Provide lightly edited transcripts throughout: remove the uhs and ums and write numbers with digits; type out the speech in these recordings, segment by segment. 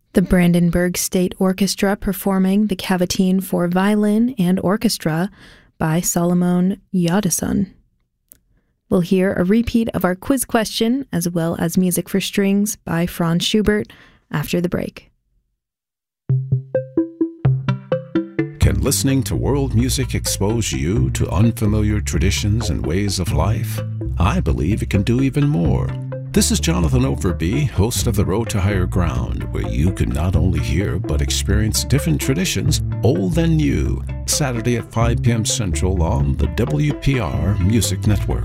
The Brandenburg State Orchestra performing the Cavatine for Violin and Orchestra by Solomon Yadason. We'll hear a repeat of our quiz question as well as music for strings by Franz Schubert after the break. Can listening to world music expose you to unfamiliar traditions and ways of life? I believe it can do even more. This is Jonathan Overby, host of The Road to Higher Ground, where you can not only hear but experience different traditions, old and new, Saturday at 5 p.m. Central on the WPR Music Network.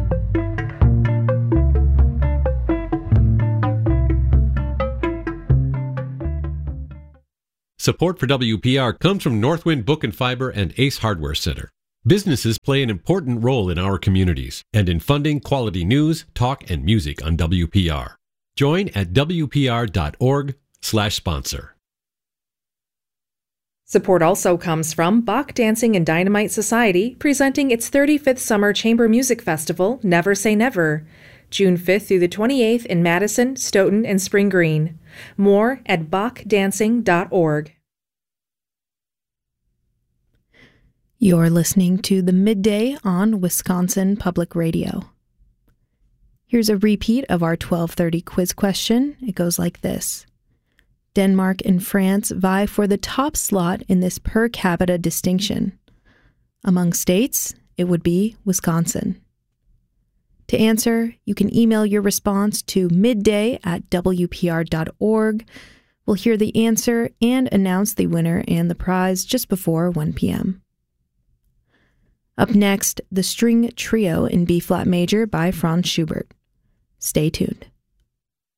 Support for WPR comes from Northwind Book and Fiber and Ace Hardware Center. Businesses play an important role in our communities and in funding quality news, talk, and music on WPR. Join at wpr.org/sponsor. Support also comes from Bach Dancing and Dynamite Society, presenting its 35th Summer Chamber Music Festival, Never Say Never, June 5th through the 28th in Madison, Stoughton, and Spring Green. More at bachdancing.org. You're listening to The Midday on Wisconsin Public Radio. Here's a repeat of our 12:30 quiz question. It goes like this. Denmark and France vie for the top slot in this per capita distinction. Among states, it would be Wisconsin. To answer, you can email your response to midday@wpr.org. We'll hear the answer and announce the winner and the prize just before 1 p.m. Up next, the String Trio in B-flat major by Franz Schubert. Stay tuned.